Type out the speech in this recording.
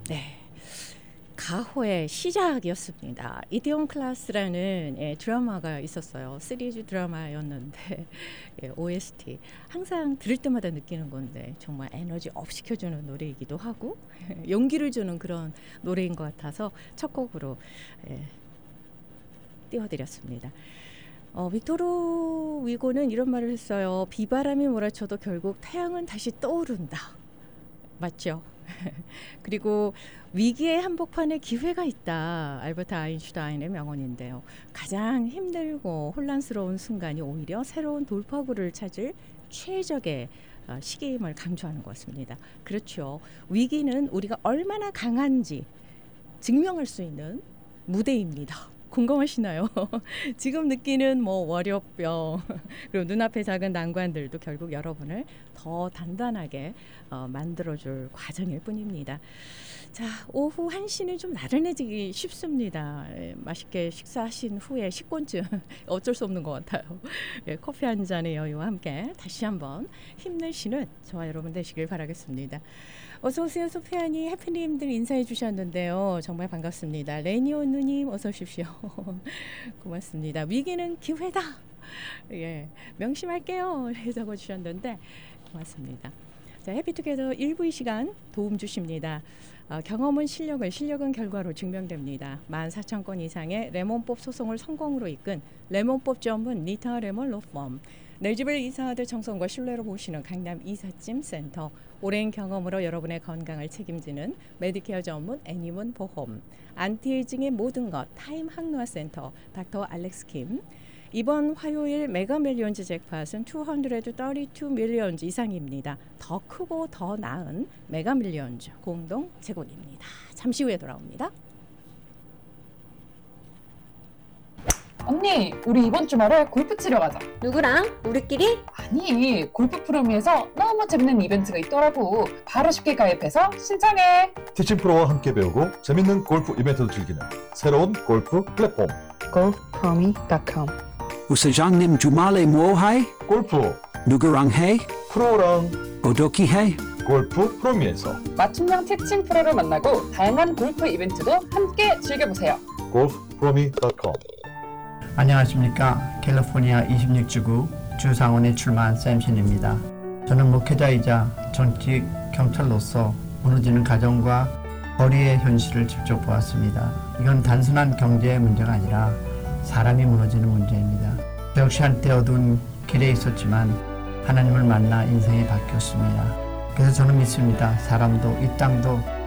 네. 가호의 시작이었습니다. 이태원 클래스라는 드라마가 있었어요. 시리즈 드라마였는데 OST 항상 들을 때마다 느끼는 건데 정말 에너지 업 시켜주는 노래이기도 하고 용기를 주는 그런 노래인 것 같아서 첫 곡으로 띄워드렸습니다. 빅토르 위고는 이런 말을 했어요. 비바람이 몰아쳐도 결국 태양은 다시 떠오른다. 맞죠? 그리고 위기의 한복판에 기회가 있다. 알버트 아인슈타인의 명언인데요. 가장 힘들고 혼란스러운 순간이 오히려 새로운 돌파구를 찾을 최적의 시기임을 강조하는 것 같습니다. 그렇죠. 위기는 우리가 얼마나 강한지 증명할 수 있는 무대입니다. 공감하시나요? 지금 느끼는 월요병 그리고 눈앞의 작은 난관들도 결국 여러분을 더 단단하게 만들어줄 과정일 뿐입니다. 자, 오후 1시는 좀 나른해지기 쉽습니다. 맛있게 식사하신 후에 식곤증 어쩔 수 없는 것 같아요. 커피 한 잔의 여유와 함께 다시 한번 힘내시는 저와 여러분 되시길 바라겠습니다. 어서 오세요. 소피아니 해피님들 인사해 주셨는데요. 정말 반갑습니다. 레니오 누님 어서 오십시오. 고맙습니다. 위기는 기회다. 명심할게요. 적어주셨는데 고맙습니다. 자, 해피투게더 1부의 시간 도움 주십니다. 경험은 실력은 결과로 증명됩니다. 14,000건 이상의 레몬법 소송을 성공으로 이끈 레몬법 전문 리타 레몬 로펌, 내 집을 이사하듯 정성과 신뢰로 보시는 강남 이삿짐 센터, 오랜 경험으로 여러분의 건강을 책임지는 메디케어 전문 애니문 보험, 안티에이징의 모든 것 타임 항노화 센터 닥터 알렉스 킴. 이번 화요일 메가 밀리언즈 잭팟은 232 밀리언즈 이상입니다. 더 크고 더 나은 메가 밀리언즈 공동 제공입니다. 잠시 후에 돌아옵니다. 언니, 우리 이번 주말에 골프 치러 가자. 누구랑? 우리끼리? 아니, 골프 프로미에서 너무 재밌는 이벤트가 있더라고. 바로 쉽게 가입해서 신청해. 티칭 프로와 함께 배우고 재밌는 골프 이벤트도 즐기는 새로운 골프 플랫폼 golfpromi.com. 부사장님 주말에 뭐 해? 골프 누구랑 해? 프로랑 어떻게 해? 골프 프로미에서 맞춤형 티칭 프로를 만나고 다양한 골프 이벤트도 함께 즐겨보세요. golfpromi.com. 안녕하십니까. 캘리포니아 26지구 주상원에 출마한 샘신입니다. 저는 목회자이자 전직 경찰로서 무너지는 가정과 거리의 현실을 직접 보았습니다. 이건 단순한 경제의 문제가 아니라 사람이 무너지는 문제입니다. 저 역시 한때 어두운 길에 있었지만 하나님을 만나 인생이 바뀌었습니다. 그래서 저는 믿습니다. 사람도 이 땅도